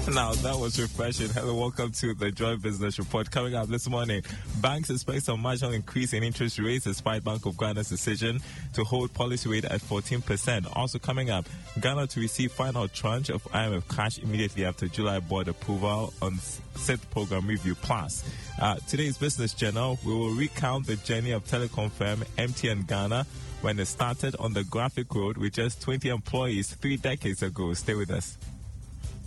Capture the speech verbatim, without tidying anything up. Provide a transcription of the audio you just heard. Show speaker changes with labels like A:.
A: Now, that was refreshing. Hello, welcome to the Joy Business Report. Coming up this morning, banks expect a marginal increase in interest rates despite Bank of Ghana's decision to hold policy rate at fourteen percent. Also coming up, Ghana to receive final tranche of I M F cash immediately after July board approval on Set Program Review Plus. Uh, today's Business Journal, we will recount the journey of telecom firm M T N Ghana when it started on the graphic road with just twenty employees three decades ago. Stay with us.